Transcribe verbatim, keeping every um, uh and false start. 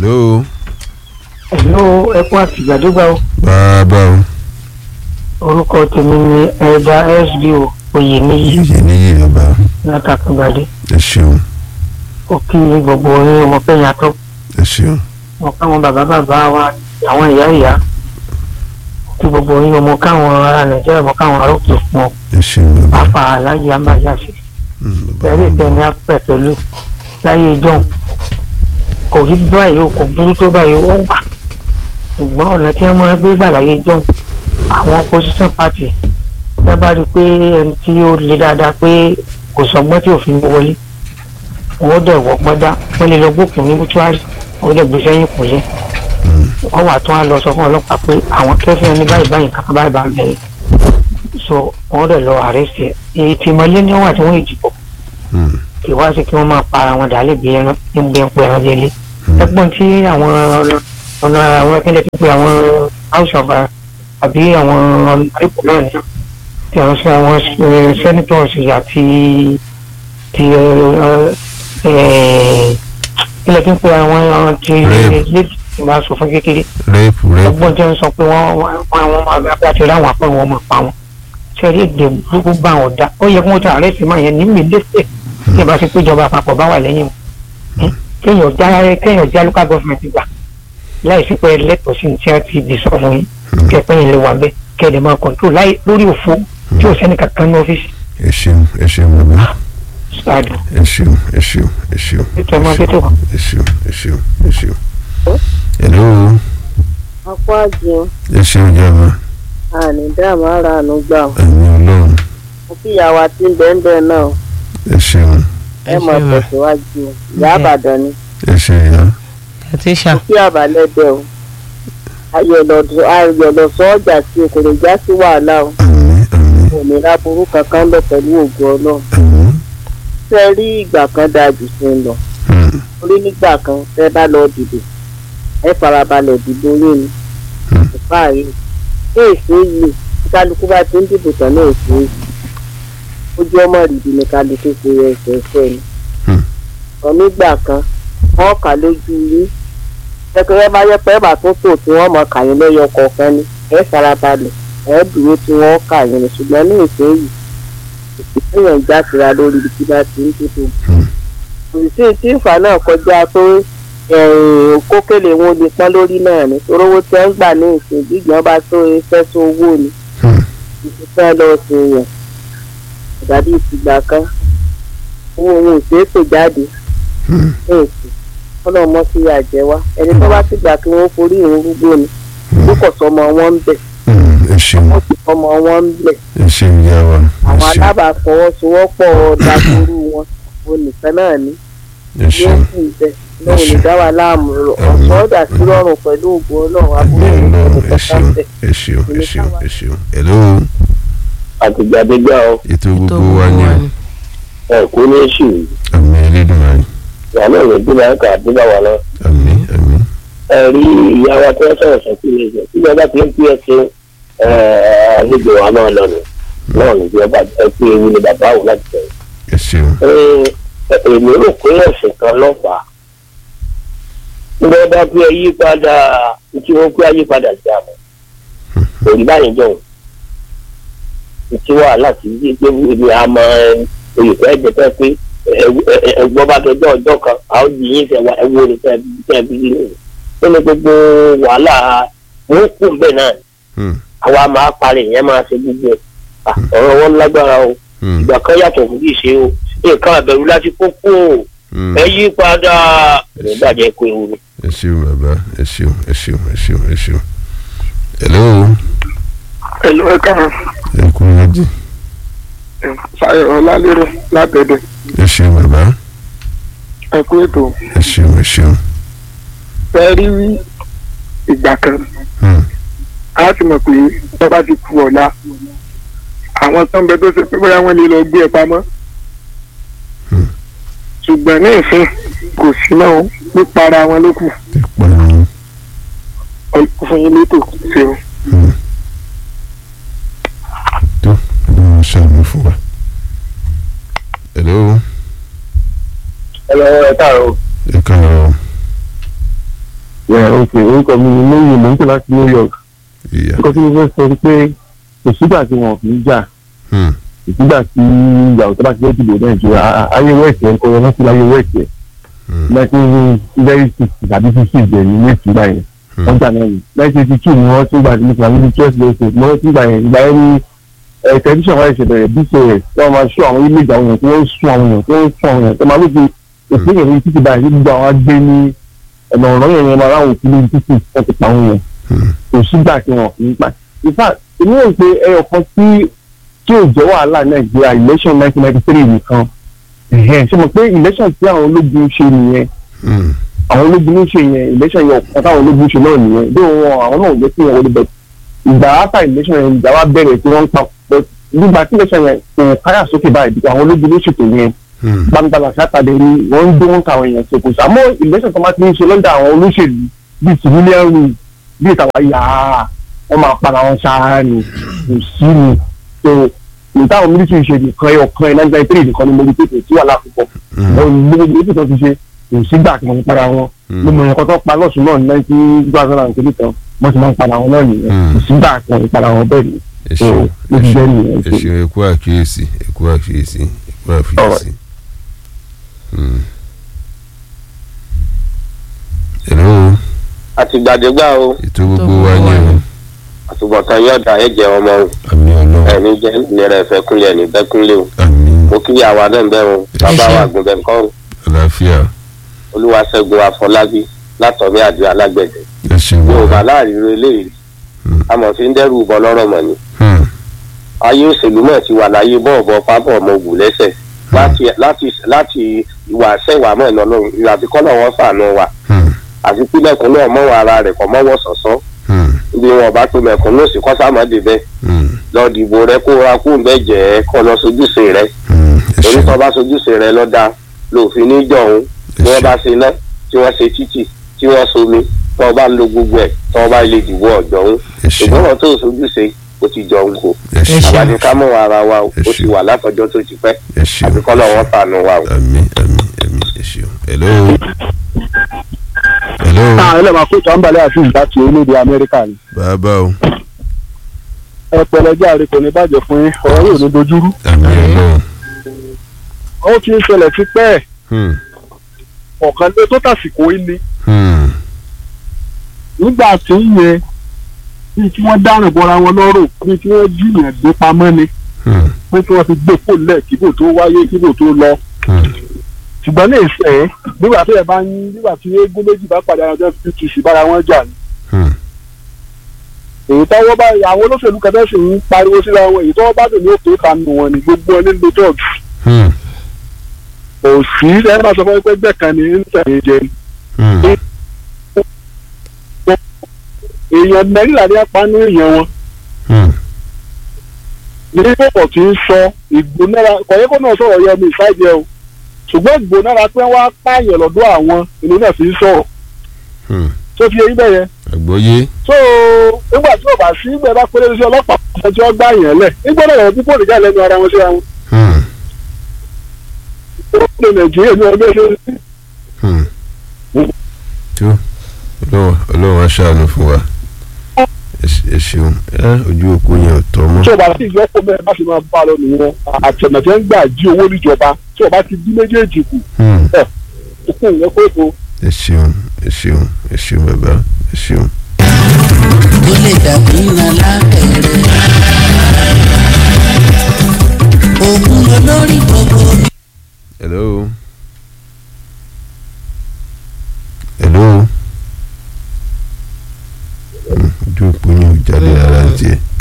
hello. hello ẹ kú àtìgbàdégbà o. bàbá o. orúkọ tèmi ni ẹ̀dá sbo oyèníyì. oyèníyì ọba. látàkùngbàdé. ẹ ṣeun. ó kí gbogbo yín ọmọ pé yàtọ̀. ẹ ṣeun. mo káwọn bàbá bàbá wa àwọn ìyá ìyá kí gbogbo yín ọmọ káwọn ará nàìjíríà mọ káwọn arókè fún ọ. ẹ ṣeun bàbá. pápá alájí àmbájá sí. pẹ̀lú ìtẹ̀ni apẹ̀ pẹ̀lú láyé ìjọ́un kò rí báyìí o kò burú tó báyìí ó wà ṣùgbọ́n ọ̀nà tí wọ́n máa gbé gbà láyé ìjọ́un àwọn opposition party ẹ bá rí i pé ẹni tí ó le dáadáa pé kò sọgbọ́n tí òfin wọlé wọ́n dẹ̀ wọ́pọ̀ dá wọ́n lè lọ gbókùn ní bútúárì wọ́n dẹ̀ gbé sẹ́yìn kò yẹ wọ́n wà tún á lọ sọ fún ọlọ́pàá pé àwọn kẹfẹ́ ní báyìí báyìí kankan báyìí bá ń bẹ̀rẹ̀ so wọ́n dẹ̀ lọ àrẹ́sì ẹ̀ èyí tí mọ́lẹ́ ní wà tí wọ́n ìdìbò kì wá sí kí wọ́n máa para wọn dà lébi ẹran níbi ẹ̀pọ̀ ẹran délé ẹgbọ́n tí àwọn ọ̀nà àwọn ẹ̀kẹ́lẹ́ ti pé àwọn house of àbí àwọn àríkù náà ní tí àwọn sọ àwọn senators àti ti ilẹ̀ tí ń pè àwọn ti ilé ìgbà sọ̀fún kékeré ẹgbọ́n tí wọ́n sọ pé wọ́n àwọn àgbà ti ráwọn apá wọn máa pa wọn sẹ́rí èdè burúkú bá wọn dá ó yẹ kí wọ́n ti àrẹ́sì máa yẹn ní mílíọ̀sẹ̀ tí ìbá ṣe pé ìjọba àpapọ̀ bá wà lẹ́yìn wọn kéèyàn já kéèyàn já local government gbà láì sí pé lẹ́tọ̀ọ́ sí tí wọ́n ti dì sọ́ọ̀mù yín kí ẹ pẹ́yìn lè wà bẹ́ẹ̀ kí ẹ lè máa control láì lórí òfo tí ò sẹ́ni kankan ní ọ́fíìsì. ẹ ṣeun ẹ ṣeun bàbá. ṣáàdù. ẹ ṣeun ẹ ṣeun ẹ ṣeun. ètò ọmọ akẹ́tọ̀ kan. ẹ ṣeun ẹ ṣeun ẹ ṣeun. hello. akọ àjẹun. ẹ ṣeun jàmbá. àní dáàmú ara àánú gbà ó. ẹ̀yin ọlọ́run. mo kí ìyàwó àti bẹ́ẹ̀nbẹ́ẹ̀ náà. ẹ ṣeun. ẹ mọ̀ tẹ̀síwájú ìyá àbàdàn ni. ẹ ṣe ìyá. Katisha. mo kí àbálẹ́dẹ̀ o. ayọ̀lọ̀sọ ọjà sí okòrò já sí wàhálà o. àmín àmín. òmìnira burú kankan lọ pẹ̀lú ògùn ọlọ́run. àmín. fẹ́ rí ìgbà kan dáa jù sí ń lọ. orí nígbà kan fẹ́ bá lọ dìbò ẹ farabalẹ̀ dìbò yín ni. ìfáàrí ní èsì yìí kálukú bá ti ń dìbò tán ní èsì yìí ojú ọmọ rìbì ní kálukú ṣe ẹsẹ̀ ẹsẹ̀ ni. onígbà kan wọ́n kà lójú yín ẹgbẹ́ bá yẹ pé bá tó tò tí wọ́n mọ kàyín lẹ́yọ kọ̀ọ̀kan ni ẹ farabalẹ̀ ẹ dúró tí wọ́n kàyín ni ṣùgbọ́n ní èsì yìí ìpínlẹ̀ jáfira lórí ibi tí bá ti ń dìbò. òṣìṣẹ́ tí ìfà náà kọjá pé kókèlè wọn lè pọ́n lórí náà ni torówó tí wọ́n gbà ní ìsìn gbígbọ́n bá tó fẹ́ tó owó ni ìfẹ́ lọ sí yẹn ìdàbí ìtìgbà kan owó ohun ìṣètò jáde ní ìsìn ọ̀nà ọmọ sí àjẹ́ wa ẹni tó bá ti gbà kí wọ́n forí ìrún gbogbo ni lókọ̀ sọmọ wọn ń bẹ̀ wọ́n sì fọmọ wọn ń bẹ̀ àwọn alábàáfọwọ́sowọ́pọ̀ dàgbòrú wọn onìkan náà ni yóò kù bẹ́ẹ̀ lóhùn ní dá wa láàmú ọ̀sán ọ̀dà sí rọrùn pẹ̀lú ògùn ọlọ́run abúlé ìlú kẹta bẹ̀. ẹ ṣeun ẹ ṣeun ẹ ṣeun hello. àtìgbàdégbà o. ètò gbogbo wa ni o. ẹ kú ní èṣù. àmín Elédùmarè. ìyànà ìwé bí náà kà àdúgbà wa lọ. àmín àmín. ẹ rí ìyá wa tí wọ́n sọ̀rọ̀ sọ sí ilé ìjọ tí ìjọba ti ń pín ẹsẹ̀ àlejò wa náà lọ́nu náà ní ìjọba ẹ pé ewu ni bàbá wò láti tẹ̀lé. ẹ ṣeun. èmi rò pé ẹ̀sìn kan lọ́fàá nígbà bá pé yí padà tí wọ́n pé ayé padà sí àmọ́ òrí báyìí jọ ìtí wàhálà tí yé pé ebi àmọ́ olùkọ́ ẹ̀jẹ̀ pẹ́ pé ẹ̀gbọ́n bá kẹjọ́ ọjọ́ kan àwọn yìí yín fẹ́ wá ẹ̀wọ́ ní fẹ́ bí nínú ó ní gbogbo wàhálà mú kú bẹ́ẹ̀ náà àwa máa parí ìyẹn máa ṣe gbogbo ọ̀rọ̀ wọn lágbára o ìgbà kan yàtọ̀ fún bí ṣe o nǹkan àbẹ̀rù láti kókó o ẹ yí padà ẹ bàjẹ́ kó ewu ni. ẹ ṣeun bàbá ẹ ṣeun ẹ ṣeun ẹ ṣeun ẹ ṣeun. hello. hello ẹ káàárọ̀. ẹ kú méjì. Ṣayọ̀ Ọlálérè látẹ̀dẹ̀. ẹ ṣeun bàbá. ẹ kú ètò. ẹ ṣeun ẹ ṣeun. fẹ́ rí ìgbà kan a ti mọ̀ pé tó bá ti kú ọ̀la àwọn tó ń bẹ tó ṣe pé bóyá wọ́n lè lọ gbé ẹ pamọ́ ṣùgbọ́n ní ìfín kò sí náà pípa ara wọn ló kù fún yín létò ṣeun. tó ló ń ṣàmì fún wa. hello. hello ẹ káàárọ̀. ẹ káàárọ̀. ẹ̀ ok orúkọ mi ni lóyè mò ń pè láti New York. ìyá nǹkan tí mo fẹ́ sọ ni pé kò sígbà tí wọn kì í jà hmm, kò sígbà tí ìyàwó tó bá ti fẹ́ dìbò Nàìjíríà ayé wẹ̀ẹ̀tì ẹ̀ ń kọ́ wọn sí láyé wẹ̀ẹ̀tì ẹ̀ hmm, nineteen very six tàbí fifty ìjẹ́ ní ní ìtúgbà yẹn wọ́n jà náà yìí nineteen eighty two ni wọ́n tún gbà ní ìfúnra níbi twelve lọ́sẹ̀ wọ́n tún gbà yẹn ìgbà yẹn ní ẹ̀ tẹlifíṣàn wáyé ṣe bẹ̀rẹ̀ bí ṣe rẹ̀ wọ́n máa ṣọ́ àwọn ilé ìjà àwọn èèyàn tí wọ́n ń sún àwọn èèyàn tí wọ́n ń sún àwọn èèyàn tó máa lóde ìpínlẹ̀ ní títí báyìí gbogbo àwọn agbé ní ọ̀nà ọ̀rọ̀ yẹn yẹn máa ráwọn òkú ní títí wọ́n ti pa àwọn yẹn hmm, kò sígbà tí wọn kì í pa in fact èmi rò pé ẹyọ kan tí tí ò jẹ́ wàhálà Nàìjíríà election nineteen ninety three nìkan ṣe mọ̀ pé election tí àwọn ológun ṣe nìyẹn hmm, àwọn ológun ló ṣe yẹn election yẹn ọ̀kan táwọn ológun ṣe náà nìyẹn bí wọn àwọn náà ò jẹ́ kí wọn wọlé bẹ̀ ìgbà after election yẹn ìjà wa bẹ̀rẹ̀ tí wọ́n ń pa nígbà tí election yẹn kò káyà sókè báyìí bí àwọn ológun ló ṣètò yẹn hmm, gbàmgbàlà sátadé ni wọ́n ń dé wọn káwọn èèyàn ṣèkò sàmọ́ election tó máa ti ń ṣe lọ́dọ̀ àwọn olóṣèlú bíi civilian rule bíi ìtàwá yàrá wọ́n máa para wọn ṣáá ni kò sí ni so níta àwọn mílíọ̀tì ṣe nìkan ẹ̀ ọ̀kan ẹ̀ náà ninety three nìkan ni mo rí pé kò sí wàhálà púpọ̀ wọ́n gbogbo ìlú tó ti ṣe kò sígbà tí wọ́n para wọn gbogbo ẹ̀kọ́ tó pa lọ́sùn náà ní nineteen two thousand and three kan wọ́n ti máa ń para wọn náà nìyẹn kò sígbà tí wọ́n para wọn bẹ́ẹ̀ ni ẹ so ṣeun ló ti jẹ́ nìyẹn. ẹ ṣeun ẹ kú àkíyèsí ẹ kú àkíyèsí ẹ kú àkíyèsí. Hmm. hello àtìgbàdégbà o ètò gbogbo wa ni o àtúbọ̀tán yọ̀dà ẹ̀jẹ̀ ọmọ o àmì Ọlọ́run ẹni jẹ́ ìnira ẹ̀fẹ́ kúnlẹ̀ ní bẹ́kúnlẹ̀ o àmì mo kí àwa náà ń bẹ̀ o bàbá wa gbọ̀ngàn nǹkan o àlàáfíà Olúwaṣẹ́gun Afọlábí látọ̀mí àdìo alágbẹ̀dẹ ẹ ṣeun yóò bá wa. láàrin eléyìí Hmm. àmọ̀ fi ń dẹ́rù bọ lọ́rọ̀ mọ̀ ni Hmm, ayé òṣèlú mọ̀ ti wà láyé bọ́ọ̀bọ̀ pápọ̀ ọmọ ògùn lẹ́sẹ̀ láti láti láti ìwà àṣẹwà mọ̀ ẹ̀nà lọ́rùn ìwà àti kọ́nà wọn fàánú wa hmm, àti pílẹ̀kùn náà mọ́wọ́ ara rẹ̀ kọ́ mọ́wọ́ sọ̀sọ́ hmm, ibi wọn bá tó mẹ̀kún náà sì kọ́ sámọ́dé bẹ́ẹ̀ hmm, lọ dìbò rẹ kó ra kó bẹ́ẹ̀ jẹ́ kọ́ lọ sojúṣe rẹ hmm, ẹ torí ṣeun tó bá sojúṣe rẹ lọ́dà lòfin ní jọ̀hún ẹ bí wọ́n ṣeun bá ṣe iná tí wọ́n ṣe títì tí wọ́n somi tó bá ń lo gbogbo ẹ̀ tó bá lè dìbò ọ̀jọ̀hún ẹ ṣeun ìgbọ́n tó sojúṣe ó ti jọ̀hún kò ẹ ṣeun àbájá ká mọ̀ ara wa o, Ẹ ó ti ṣeun. wà látọjọ́ tó ti pẹ́ ẹ ṣeun àbí kọ́ lọ́wọ́ fàánú wa o. àmì àmì àmì ẹ ṣeun. hello hello ẹlẹ́ máa kó tàǹbàlẹ́ àti ìdáàtì orílẹ̀-èdè Amẹ́ríkà ni bàbá o ẹ pẹ̀lẹ́jà rẹ kò ní bàjẹ́ fún yín ọ̀rọ̀ yóò ní dojúrú àmì Ọlọ́run. ó ti ń ṣẹlẹ̀ sí pẹ́ẹ́ Hmm, ọ̀kan lé tó tàsìkò yìí ni hmm, nígbà tí ń yẹ bí tí wọ́n dárìn bọ́ra wọn lọ́rùn bí tí wọ́n jiyàn gbé pamọ́ ni hmm, pé kí wọ́n ti gbé fóònù lẹ̀ kíbò tó wáyé kíbò tó lọ hmm, ṣùgbọ́n ní ìfẹ́ nígbà tí ẹ bá ń nígbà tí eégún méjì bá padà ọjọ́ fi tù sí bára wọn jà ní. hmm, èyí tọ́wọ́ bá àwọn olóṣèlú kẹfẹ́ sì ń pariwo síra wọn èyí tọ́wọ́ bá dùn ní òkè kanu wọn ni gbogbo ẹni ló dọ́ọ̀gì hmm, kò sí ẹ máa sọ fún ẹgbẹ́ gbẹ̀ kan ní ń tẹ̀lé jẹ ni. hmm, èèyàn mẹ́rìnlá ní apánú èèyàn wọn hmm, ní pọ̀pọ̀ tí ń sọ ìgbónára kọ̀yẹ́kọ́ náà sọ̀rọ̀ yọ mi ìsáìdì ẹ o ṣùgbọ́n ìgbónára pé wọ́n á pààyàn lọ́dọ̀ àwọn ìlú náà fi ń sọ̀rọ̀ hmm. tó fi eyín bẹ́yẹn. àgbọ́yé. so nígbà tí ò bá sí ìgbẹ́ bá péré sí ọlọ́pàá ọ̀sẹ̀ tí wọ́n gbá yẹn lẹ̀ nígbà náà yẹn púpọ̀ níjà lẹ́nu ara wọn síra wọn. Hmm, ó lè Nàìjíríà ní ọgbẹ́ ṣe sí. hmm. tó Ọlọ́run Ọlọ́run á ṣàánú fún wa ẹ ṣe- ẹ ṣeun ẹ ojú òpó yẹn ò tọ́ mọ́. tí o bá sì yọkọ mẹ́rin bá sì máa bá a lọ nìyẹn àtẹ̀nàtẹ̀ ń gbà jí owó níjọba tí o bá ti dín méjèèjì kù Hmm, òkú ìyẹn kó ètò. ẹ ṣeun ẹ ṣeun ẹ ṣeun bàbá ẹ ṣeun. ó lè dàbí iná lábẹ́rẹ́. ògùn olórí gbogbo mi. hello hello Hmm, ojú òpó yẹn ò jáde rárá ní tiẹ̀.